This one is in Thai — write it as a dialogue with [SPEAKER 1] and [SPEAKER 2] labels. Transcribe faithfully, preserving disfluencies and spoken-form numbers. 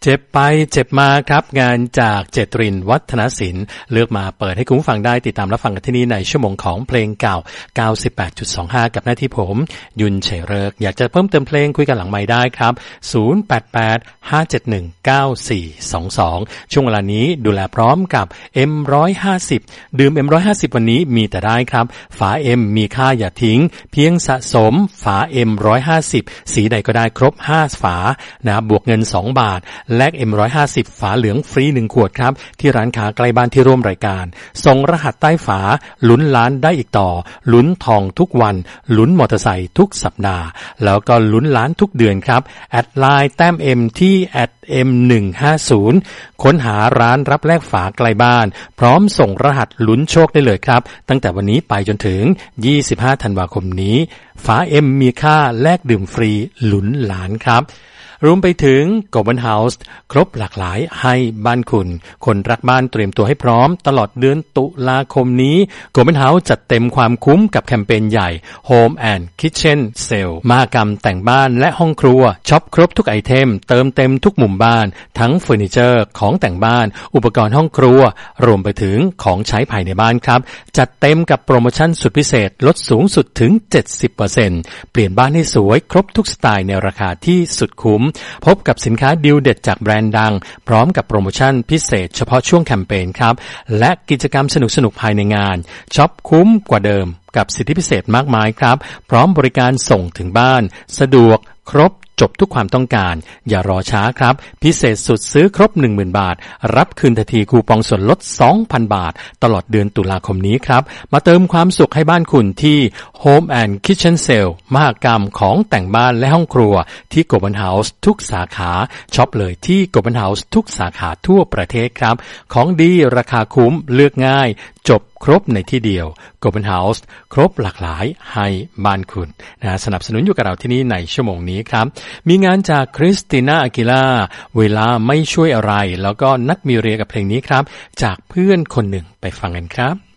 [SPEAKER 1] เจ็บไปเจ็บมาครับงานจากเจตรินวัฒนศิลป์เลือกมาเปิดให้คุณฟังได้ติดตามรับฟังกันที่นี่ในชั่วโมงของเพลงเก่า เก้าสิบแปดจุดสองห้า กับหน้าที่ผมยุนเฉยเริกอยากจะเพิ่มเติมเพลงคุยกันหลังไมค์ได้ครับศูนย์ แปด แปด ห้า เจ็ด หนึ่ง เก้า สี่ สอง สองช่วงเวลานี้ดูแลพร้อมกับ เอ็ม หนึ่งร้อยห้าสิบ ดื่ม เอ็ม หนึ่งร้อยห้าสิบ วันนี้มีแต่ได้ครับฝา M มีค่าอย่าทิ้งเพียงสะสมฝา เอ็ม หนึ่งร้อยห้าสิบ สีใดก็ได้ครบห้าฝานะบวกเงินสองบาทแลก เอ็ม หนึ่งร้อยห้าสิบ ฝาเหลืองฟรีหนึ่งขวดครับที่ร้านค้าใกล้บ้านที่ร่วมรายการส่งรหัสใต้ฝาลุ้นล้านได้อีกต่อลุ้นทองทุกวันลุ้นมอเตอร์ไซค์ทุกสัปดาห์แล้วก็ลุ้นล้านทุกเดือนครับแอดไลน์แต้ม M ที่ แอท เอ็ม หนึ่งห้าศูนย์ ค้นหาร้านรับแลกฝาไกลบ้านพร้อมส่งรหัสลุ้นโชคได้เลยครับตั้งแต่วันนี้ไปจนถึงยี่สิบห้าธันวาคมนี้ฝา M มีค่าแลกดื่มฟรีลุ้นล้านครับรวมไปถึง Golden House ครบหลากหลายให้บ้านคุณคนรักบ้านเตรียมตัวให้พร้อมตลอดเดือนตุลาคมนี้ Golden House จัดเต็มความคุ้มกับแคมเปญใหญ่ Home and Kitchen Sale มหกรรมแต่งบ้านและห้องครัวช็อปครบทุกไอเทมเติมเต็มทุกมุมบ้านทั้งเฟอร์นิเจอร์ของแต่งบ้านอุปกรณ์ห้องครัวรวมไปถึงของใช้ภายในบ้านครับจัดเต็มกับโปรโมชั่นสุดพิเศษลดสูงสุดถึง เจ็ดสิบเปอร์เซ็นต์ เปลี่ยนบ้านให้สวยครบทุกสไตล์ในราคาที่สุดคุ้มพบกับสินค้าดีลเด็ดจากแบรนด์ดังพร้อมกับโปรโมชั่นพิเศษเฉพาะช่วงแคมเปญครับและกิจกรรมสนุกๆภายในงานช็อปคุ้มกว่าเดิมกับสิทธิพิเศษมากมายครับพร้อมบริการส่งถึงบ้านสะดวกครบจบทุกความต้องการอย่ารอช้าครับพิเศษสุดซื้อครบ หนึ่งหมื่น บาทรับคืนทันทีคูปองส่วนลด สองพัน บาทตลอดเดือนตุลาคมนี้ครับมาเติมความสุขให้บ้านคุณที่ Home and Kitchen Sale มหกรรมของแต่งบ้านและห้องครัวที่ Golden House ทุกสาขาช็อปเลยที่ Golden House ทุกสาขาทั่วประเทศครับของดีราคาคุ้มเลือกง่ายจบครบในที่เดียว Golden House ครบหลากหลายให้บ้านคุณนะสนับสนุนอยู่กับเราที่นี่ในชั่วโมงนี้ครับมีงานจากคริสติน่าอากิล่าเวลาไม่ช่วยอะไรแล้วก็นัดมีเรียกับเพลงนี้ครับจากเพื่อนคนหนึ่งไปฟังกันครับ